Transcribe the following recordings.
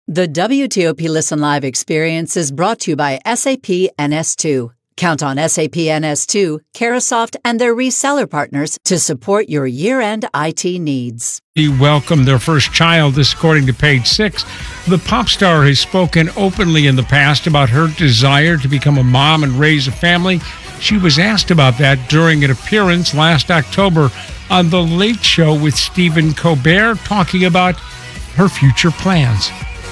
The WTOP Listen Live experience is brought to you by SAP NS2. Count on SAP NS2, Carahsoft, and their reseller partners to support your year-end IT needs. He welcomed their first child, this according to Page Six. The pop star has spoken openly in the past about her desire to become a mom and raise a family. She was asked about that during an appearance last October on The Late Show with Stephen Colbert, talking about her future plans.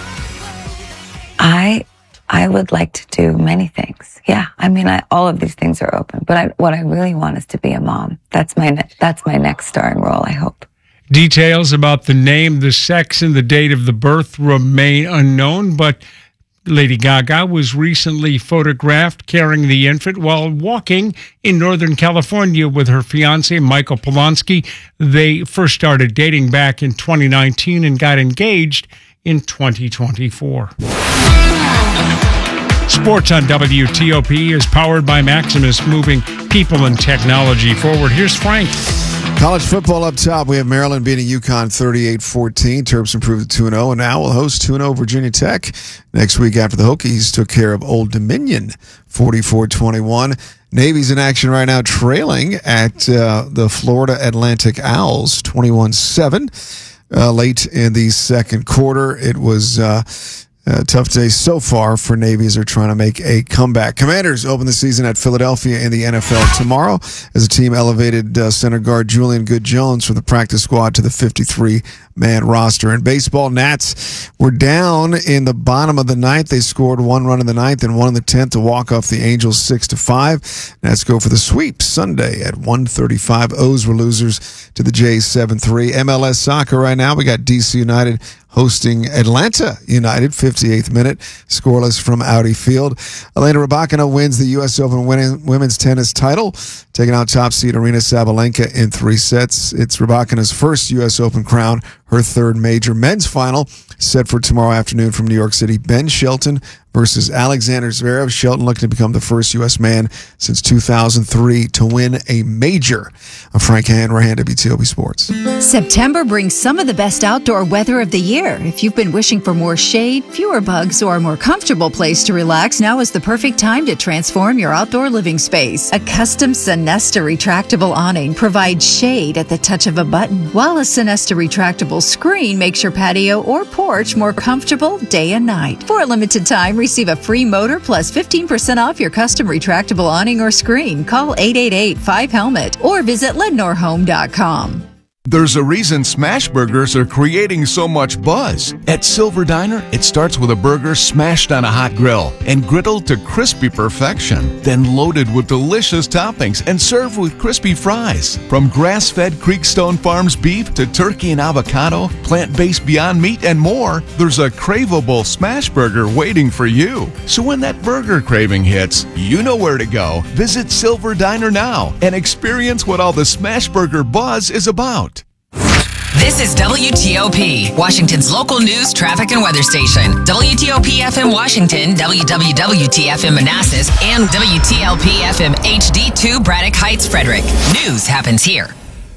I would like to do many things. Yeah, I mean, all of these things are open. But what I really want is to be a mom. That's my next starring role, I hope. Details about the name, the sex, and the date of the birth remain unknown, but Lady Gaga was recently photographed carrying the infant while walking in Northern California with her fiancé, Michael Polanski. They first started dating back in 2019 and got engaged in 2024. Sports on WTOP is powered by Maximus, moving people and technology forward. Here's Frank. College football up top. We have Maryland beating UConn 38-14. Terps improved to 2-0, and now will host 2-0 Virginia Tech next week after the Hokies took care of Old Dominion 44-21. Navy's in action right now, trailing at the Florida Atlantic Owls 21-7. Late in the second quarter, it was a tough day so far for Navy as they're trying to make a comeback. Commanders open the season at Philadelphia in the NFL tomorrow as the team elevated center guard Julian Good-Jones from the practice squad to the 53-man roster. In baseball, Nats were down in the bottom of the ninth. They scored one run in the ninth and one in the 10th to walk off the Angels 6-5. Nats go for the sweep Sunday at 1:35. O's were losers to the Jays 7-3. MLS soccer right now. We got DC United hosting Atlanta United, 58th minute, scoreless from Audi Field. Elena Rybakina wins the U.S. Open women's tennis title, taking out top seed Aryna Sabalenka in 3 sets. It's Rybakina's first U.S. Open crown, her third major. Men's final set for tomorrow afternoon from New York City. Ben Shelton versus Alexander Zverev. Shelton looking to become the first U.S. man since 2003 to win a major. I'm Frank Hanrahan, WTOP Sports. September brings some of the best outdoor weather of the year. If you've been wishing for more shade, fewer bugs, or a more comfortable place to relax, now is the perfect time to transform your outdoor living space. A custom Sonesta retractable awning provides shade at the touch of a button, while a Sonesta retractable screen makes your patio or porch more comfortable day and night. For a limited time, receive a free motor plus 15% off your custom retractable awning or screen. Call 888-5HELMET or visit LednorHome.com. There's a reason smash burgers are creating so much buzz. At Silver Diner, it starts with a burger smashed on a hot grill and griddled to crispy perfection, then loaded with delicious toppings and served with crispy fries. From grass-fed Creekstone Farms beef to turkey and avocado, plant-based Beyond Meat, and more, there's a craveable smash burger waiting for you. So when that burger craving hits, you know where to go. Visit Silver Diner now and experience what all the smash burger buzz is about. This is WTOP, Washington's local news, traffic, and weather station. WTOP FM Washington, WWWT FM Manassas, and WTLP FM HD2 Braddock Heights, Frederick. News happens here.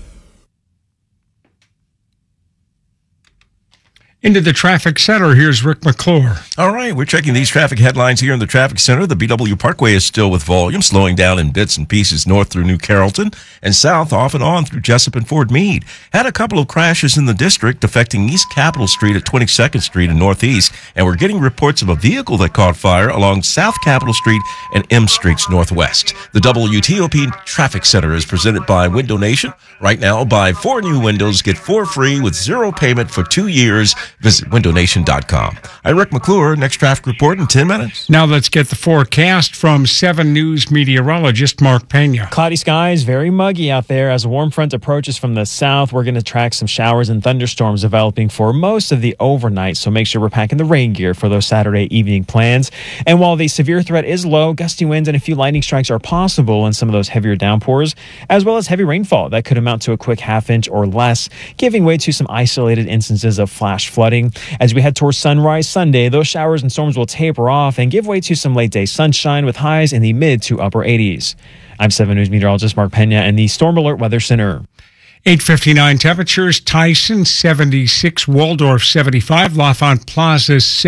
Into the traffic center, here's Rick McClure. All right, we're checking these traffic headlines here in the traffic center. The BW Parkway is still with volume, slowing down in bits and pieces north through New Carrollton and south off and on through Jessup and Fort Meade. Had a couple of crashes in the district affecting East Capitol Street at 22nd Street and Northeast, and we're getting reports of a vehicle that caught fire along South Capitol Street and M Streets Northwest. The WTOP Traffic Center is presented by Window Nation. Right now, buy 4 new windows, get 4 free with 0 payment for 2 years. Visit windownation.com. I'm Rick McClure. Next traffic report in 10 minutes. Now let's get the forecast from 7 News meteorologist Mark Pena. Cloudy skies, very muggy out there. As a warm front approaches from the south, we're going to track some showers and thunderstorms developing for most of the overnight, so make sure we're packing the rain gear for those Saturday evening plans. And while the severe threat is low, gusty winds and a few lightning strikes are possible in some of those heavier downpours, as well as heavy rainfall that could amount to a quick half-inch or less, giving way to some isolated instances of flash flooding. As we head towards sunrise Sunday, those showers and storms will taper off and give way to some late-day sunshine with highs in the mid to upper 80s. I'm 7 News meteorologist Mark Pena in the Storm Alert Weather Center. 8:59 temperatures, Tyson 76, Waldorf 75, L'Enfant Plaza